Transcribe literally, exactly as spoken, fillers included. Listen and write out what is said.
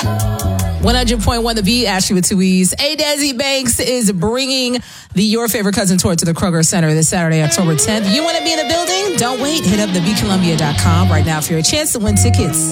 one hundred point one The Beat, Ashley with two E's. A. Desi Banks is bringing the Your Favorite Cousin tour to the Kroger Center this Saturday, October tenth. You want to be in the building? Don't wait. Hit up the beat columbia dot com right now for your chance to win tickets.